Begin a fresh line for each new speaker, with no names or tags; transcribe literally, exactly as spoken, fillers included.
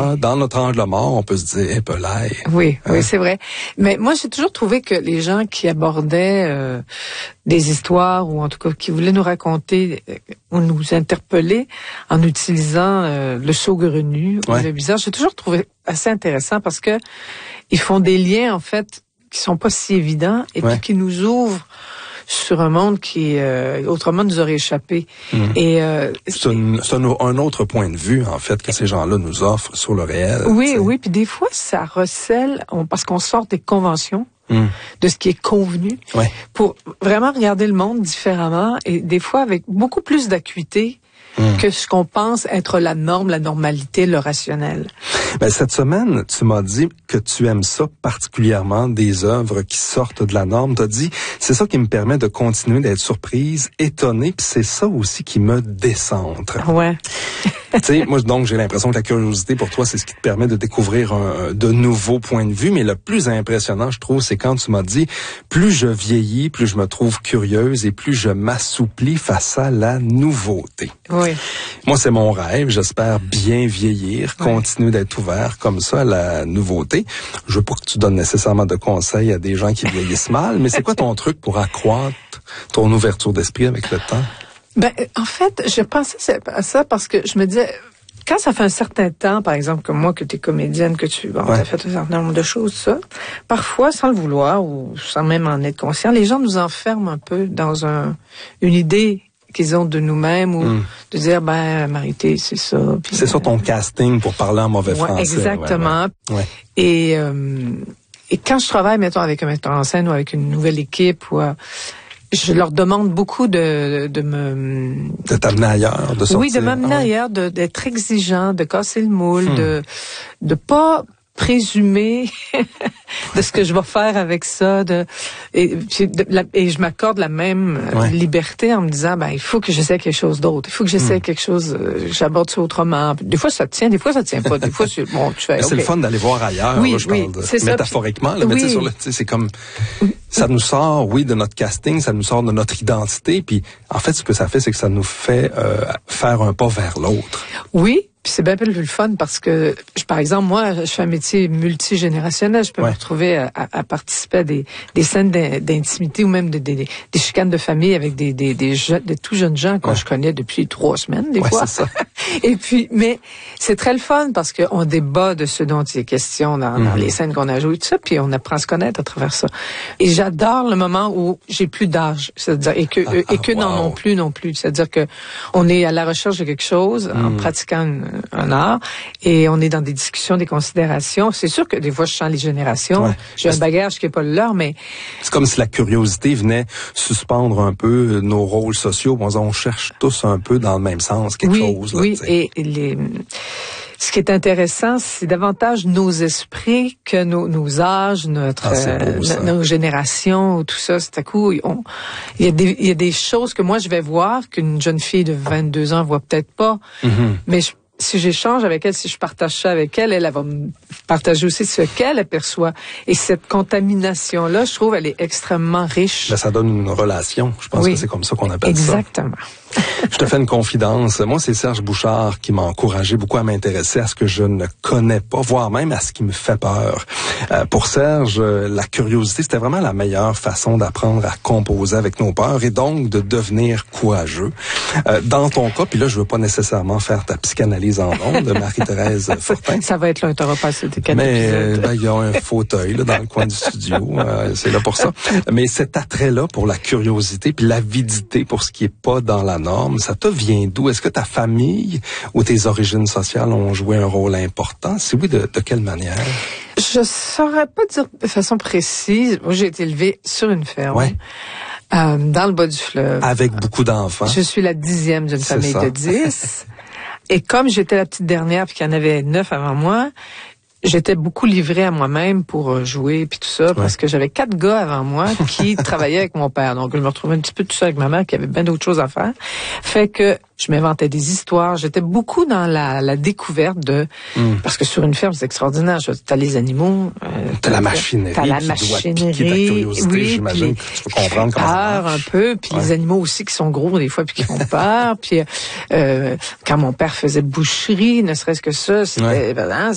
là, dans notre angle mort, on peut se dire, eh, pelaille.
Oui,
hein?
oui, c'est vrai. Mais moi, j'ai toujours trouvé que les gens qui abordaient euh, des histoires, ou en tout cas qui voulaient nous raconter euh, ou nous interpeller en utilisant euh, le saugrenu ou
ouais.
le bizarre, j'ai toujours trouvé assez intéressant parce que ils font des liens, en fait, qui sont pas si évidents et
ouais.
puis qui nous ouvrent sur un monde qui euh, autrement nous aurait échappé.
Mmh.
Et euh,
c'est, une, c'est un, un autre point de vue en fait que ces gens-là nous offrent sur le réel.
Oui,
t'sais.
oui, puis des fois ça recèle on, parce qu'on sort des conventions,
mmh.
de ce qui est convenu,
ouais.
pour vraiment regarder le monde différemment et des fois avec beaucoup plus d'acuité mmh. que ce qu'on pense être la norme, la normalité, le rationnel.
Ben, cette semaine, tu m'as dit que tu aimes ça particulièrement, des œuvres qui sortent de la norme. Tu as dit, c'est ça qui me permet de continuer d'être surprise, étonnée, puis c'est ça aussi qui me décentre.
Ouais.
Tu sais, moi, donc, j'ai l'impression que la curiosité, pour toi, c'est ce qui te permet de découvrir un, de nouveaux points de vue. Mais le plus impressionnant, je trouve, c'est quand tu m'as dit, plus je vieillis, plus je me trouve curieuse et plus je m'assouplis face à la nouveauté.
Oui.
Moi, c'est mon rêve. J'espère bien vieillir,
ouais.
continuer d'être ouvert comme ça à la nouveauté. Je veux pas que tu donnes nécessairement de conseils à des gens qui vieillissent mal, mais c'est quoi ton truc pour accroître ton ouverture d'esprit avec le temps?
Ben, en fait, je pensais à ça parce que je me disais, quand ça fait un certain temps, par exemple, comme moi, que tu es comédienne, que tu bon,
ouais.
as fait un certain nombre de choses, ça, parfois, sans le vouloir ou sans même en être conscient, les gens nous enferment un peu dans un une idée qu'ils ont de nous-mêmes ou mm. de dire, ben, Marité, c'est ça. Puis,
c'est ça ton casting pour parler en mauvais
ouais,
français.
Exactement.
Ouais, ouais.
Et, euh, et quand je travaille, mettons, avec un metteur en scène ou avec une nouvelle équipe, ou, euh, je leur demande beaucoup de, de me...
De t'amener ailleurs, de sortir.
Oui, de m'amener ah, ailleurs, de, d'être exigeant, de casser le moule, hmm. de de pas présumer de ce que je vais faire avec ça. De, et, de, la, et je m'accorde la même ouais. liberté en me disant, ben il faut que j'essaie quelque chose d'autre. Il faut que j'essaie hmm. quelque chose, euh, j'aborde ça autrement. Des fois, ça tient, des fois, ça tient pas. Des fois, c'est bon, tu fais...
C'est
okay.
le fun d'aller voir ailleurs,
oui,
là, je
oui,
parle de,
c'est
métaphoriquement.
ça,
là,
puis,
mais
oui.
sur le, c'est comme... Ça nous sort, oui, de notre casting, ça nous sort de notre identité, puis en fait, ce que ça fait, c'est que ça nous fait euh, faire un pas vers l'autre.
Oui, puis c'est bien plus le fun parce que, je, par exemple, moi, je fais un métier multigénérationnel. Je peux ouais. me retrouver à, à, à participer à des, des scènes d'intimité ou même des, des, des chicanes de famille avec des, des, des, jeunes, des tout jeunes gens que ouais. je connais depuis trois semaines, des
ouais,
fois.
C'est ça.
Et puis, mais c'est très le fun parce qu'on débat de ce dont il est question dans, mm-hmm. dans les scènes qu'on a jouées, tout ça, puis on apprend à se connaître à travers ça. Et j'adore le moment où j'ai plus d'âge, c'est-à-dire et que ah, et que wow. non non plus non plus, c'est-à-dire que on est à la recherche de quelque chose mm. en pratiquant une, un art et on est dans des discussions, des considérations. C'est sûr que des fois je sens les générations, ouais. j'ai un bagage qui est pas le leur, mais
c'est comme si la curiosité venait suspendre un peu nos rôles sociaux. On cherche tous un peu dans le même sens quelque
oui,
chose. Là,
oui, et, et les ce qui est intéressant, c'est davantage nos esprits que nos, nos âges, notre,
ah, beau,
euh, nos générations, tout ça. C'est à coup, on, il y a des, il y a des choses que moi je vais voir qu'une jeune fille de vingt-deux ans voit peut-être pas. Mm-hmm. Mais je, si j'échange avec elle, si je partage ça avec elle, elle, elle va me partager aussi ce qu'elle aperçoit. Et cette contamination-là, je trouve, elle est extrêmement riche.
Ben, ça donne une relation. Je pense oui. que c'est comme ça qu'on appelle
Exactement.
ça. Exactement. Je te fais une confidence. Moi, c'est Serge Bouchard qui m'a encouragé beaucoup à m'intéresser à ce que je ne connais pas, voire même à ce qui me fait peur. Euh, pour Serge, la curiosité, c'était vraiment la meilleure façon d'apprendre à composer avec nos peurs et donc de devenir courageux. Euh, dans ton cas, puis là, je veux pas nécessairement faire ta psychanalyse en ondes de Marie-Thérèse Fortin.
Ça va être là, t'auras pas assez de quatre
Mais
épisodes.
Ben, il y a un fauteuil là, dans le coin du studio, euh, c'est là pour ça. Mais cet attrait-là pour la curiosité puis l'avidité pour ce qui est pas dans la norme, ça te vient d'où? Est-ce que ta famille ou tes origines sociales ont joué un rôle important? Si oui, de, de quelle manière?
Je saurais pas dire de façon précise. Moi, j'ai été élevée sur une ferme.
Ouais.
Euh, dans le bas du fleuve.
Avec beaucoup d'enfants.
Je suis la dixième d'une
C'est
famille
ça.
de dix. Et comme j'étais la petite dernière puis qu'il y en avait neuf avant moi, j'étais beaucoup livrée à moi-même pour jouer puis tout ça, ouais. parce que j'avais quatre gars avant moi qui travaillaient avec mon père. Donc, je me retrouvais un petit peu tout seul avec ma mère qui avait bien d'autres choses à faire. Fait que je m'inventais des histoires. J'étais beaucoup dans la, la découverte de... Mm. Parce que sur une ferme, c'est extraordinaire. T'as les animaux.
Euh, t'as la machinerie.
T'as la
qui
machinerie.
Doit piquer ta curiosité,
oui,
j'imagine que tu peux comprendre comment ça marche.
un peu. Puis ouais. les animaux aussi qui sont gros des fois puis qui font peur. Puis euh, quand mon père faisait boucherie, ne serait-ce que ça, c'était... Ouais. Ben,